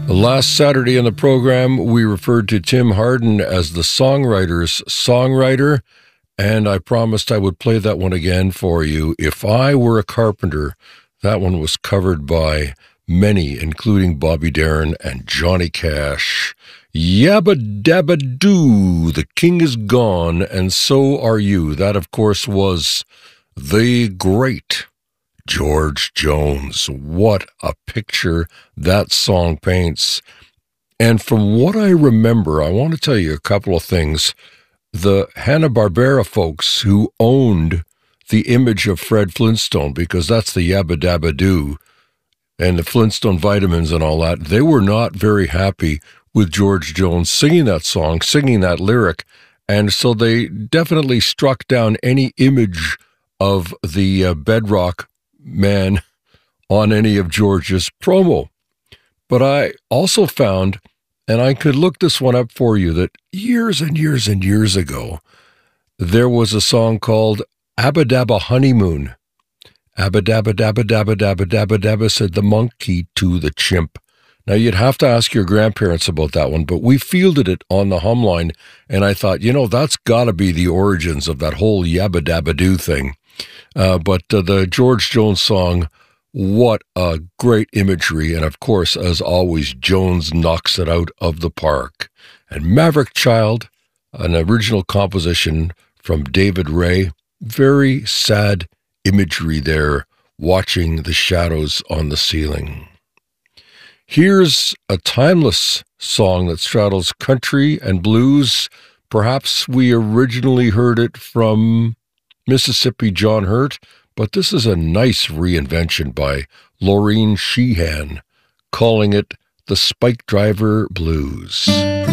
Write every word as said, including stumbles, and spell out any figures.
Last Saturday in the program, we referred to Tim Hardin as the songwriter's songwriter, and I promised I would play that one again for you. If I Were a Carpenter, that one was covered by many, including Bobby Darin and Johnny Cash. Yabba dabba doo, the king is gone, and so are you. That, of course, was the great George Jones. What a picture that song paints. And from what I remember, I want to tell you a couple of things. The Hanna-Barbera folks who owned the image of Fred Flintstone, because that's the Yabba Dabba Doo, and the Flintstone vitamins and all that, they were not very happy with George Jones singing that song, singing that lyric, and so they definitely struck down any image of the uh, bedrock man on any of George's promo. But I also found, and I could look this one up for you, that years and years and years ago, there was a song called Abba Dabba Honeymoon. Abba Dabba Dabba Dabba Dabba Dabba Dabba, said the monkey to the chimp. Now, you'd have to ask your grandparents about that one, but we fielded it on the hum line, and I thought, you know, that's got to be the origins of that whole Yabba Dabba Doo thing. Uh, but uh, the George Jones song, what a great imagery. And of course, as always, Jones knocks it out of the park. And Maverick Child, an original composition from David Ray. Very sad imagery there, watching the shadows on the ceiling. Here's a timeless song that straddles country and blues. Perhaps we originally heard it from Mississippi John Hurt, but this is a nice reinvention by Laureen Sheehan, calling it the Spike Driver Blues.